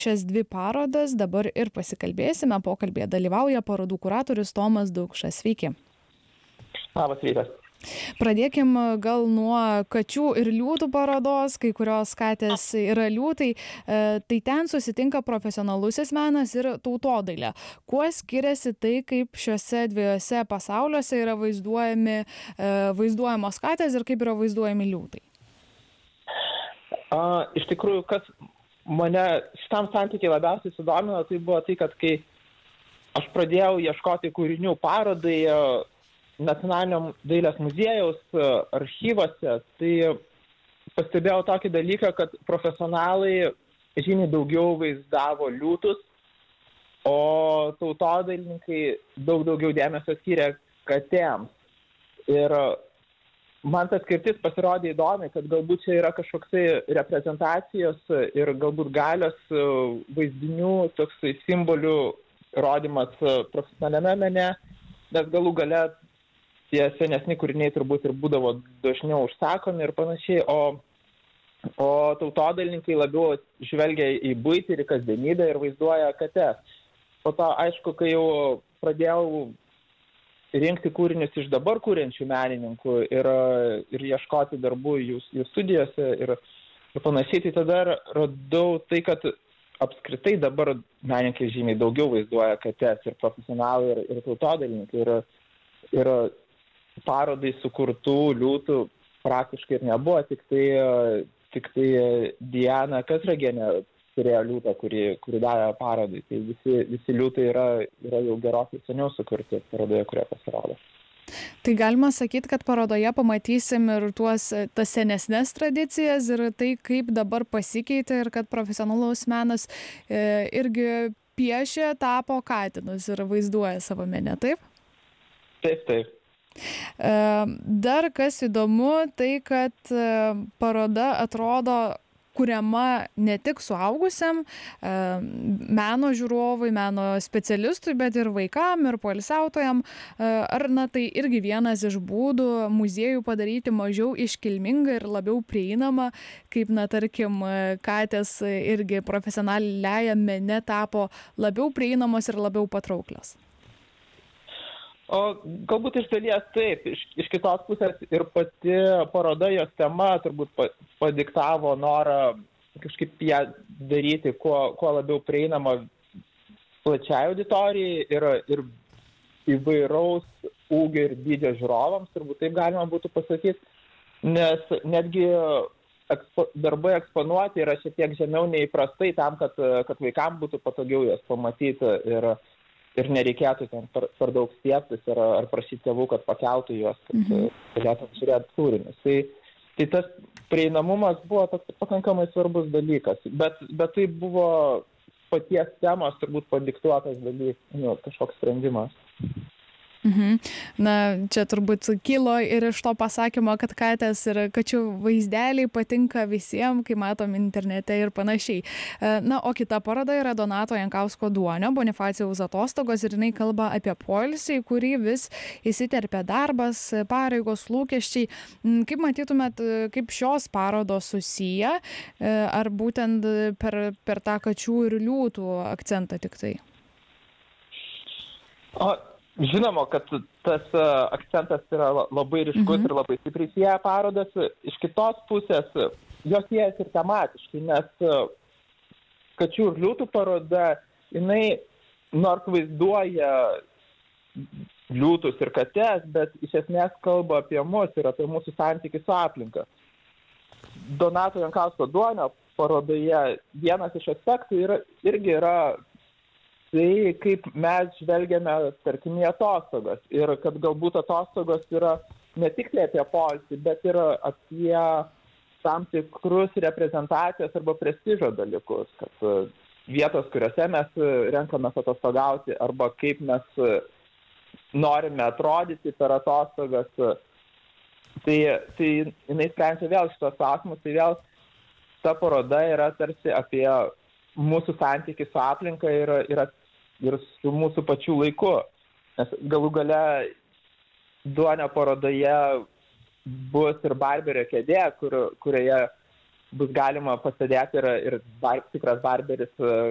Šias dvi parodas dabar ir pasikalbėsime. Pokalbėje dalyvauja parodų kuratorius Tomas Daukšas. Sveiki. Labas rytas. Pradėkim gal nuo kačių ir liūtų parodos, kai kurios katės yra liūtai. Tai ten susitinka profesionalusis menas ir tautodailė. Kuo skiriasi tai, kaip šiuose dviejose pasauliuose yra vaizduojamos katės ir kaip yra vaizduojami liūtai? Iš tikrųjų, kas mane šitam santykiai labiausiai sudomino, tai buvo tai, kad kai aš pradėjau ieškoti kūrinių parodai Nacionalinio dailės muziejaus archyvose, tai pastebėjau tokį dalyką, kad profesionalai žymiai daugiau vaizdavo liūtus, o tautodailininkai daug daugiau dėmesio skyrė katėms. Ir man tas skirtis pasirodė įdomi, kad galbūt čia yra kažkoksai reprezentacijos ir galbūt galios vaizdinių, toksai simbolių rodymas profesionaliame mene, nes galų gale tie senesni kūriniai turbūt ir būdavo dažniau užsakomi ir panašiai, o tautodailininkai labiau žvelgia į buitį ir į kasdienybę ir vaizduoja kates. Po to, aišku, kai jau pradėjau rinkti kūrinius iš dabar kūrenčių menininkų ir ieškoti darbų jų studijose ir panašiai, tai tada radau tai, kad apskritai dabar menininkai žymiai daugiau vaizduoja kates ir profesionalai ir tautodailininkai ir parodai sukurtų liūtų praktiškai ir nebuvo, tik tai Diana Kazragienė turėjo liūtą, kuri davė parodai. Tai visi liūtai yra jau gerokai seniau sukurti parodoje, kurie pasirodo. Tai galima sakyti, kad parodoje pamatysim ir tas senesnes tradicijas ir tai, kaip dabar pasikeitė ir kad profesionalus menas irgi piešia, tapo katinus ir vaizduoja savo mene, taip? Taip. Dar kas įdomu, tai kad paroda atrodo kuriama ne tik suaugusiam meno žiūrovui, meno specialistui, bet ir vaikam, ir poilsiautojam. Ar tai irgi vienas iš būdų muziejų padaryti mažiau iškilmingą ir labiau prieinamą, kaip, tarkim, katės irgi profesionaliajame mene tapo labiau prieinamos ir labiau patrauklios? O galbūt iš dalies taip, iš kitos pusės ir pati paroda, jos tema turbūt padiktavo norą kažkaip ją daryti kuo labiau prieinamą plačiai auditorijai ir įvairaus ūgio ir dydžio žiūrovams, turbūt taip galima būtų pasakyti, nes netgi darbai eksponuoti yra šiek tiek žemiau neįprastai tam, kad vaikams būtų patogiau jas pamatyti ir nereikėtų ten per daug stiebtis ar prašyti tėvų, kad pakeltų juos, kad galėtum žiūrėti kūrinius. Tai tas prieinamumas buvo toks pakankamai svarbus dalykas, bet tai buvo paties temos turbūt padiktuotas kažkoks sprendimas. Čia turbūt kilo ir iš to pasakymo, kad katės ir kačių vaizdeliai patinka visiems, kai matom internete ir panašiai. O kita paroda yra Donato Jankausko Duonio, Bonifacijaus atostogos ir jinai kalba apie poilsį, kurį vis įsiterpia darbas, pareigos, lūkesčiai. Kaip matytumėt, kaip šios parodos susiję, ar būtent per tą kačių ir liūtų akcentą tik tai? Žinoma, kad tas akcentas yra labai ryškus ir labai stipriai sieja parodas. Iš kitos pusės jos siejasi ir tematiškai, nes kačių ir liūtų paroda, jinai nors vaizduoja liūtus ir kates, bet iš esmės kalba apie mus ir apie mūsų santykį su aplinka. Donato Jankausko Duonio parodoje vienas iš aspektų irgi yra tai, kaip mes žvelgiame, tarkim, į atostogas. Ir kad galbūt atostogos yra ne tik apie poilsį, bet ir apie tam tikrus reprezentacijos arba prestižo dalykus. Kad vietos, kuriuose mes renkamės atostogauti arba kaip mes norime atrodyti per atostogas. Tai jinai sprendžia vėl šitos klausimus. Tai vėl ta paroda yra tarsi apie mūsų santykį su aplinka ir su mūsų pačių laiku. Nes galų gale Duonio parodoje bus ir barberio kėdė, kurioje bus galima pasėdėti ir tikras barberis